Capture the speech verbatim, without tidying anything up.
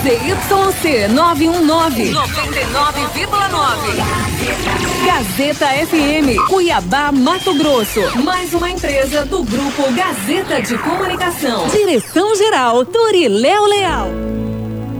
Z Y C nove um nove, noventa e nove vírgula nove. Gazeta F M, Cuiabá, Mato Grosso. Mais uma empresa do Grupo Gazeta de Comunicação. Direção-Geral, Turiléo Leal.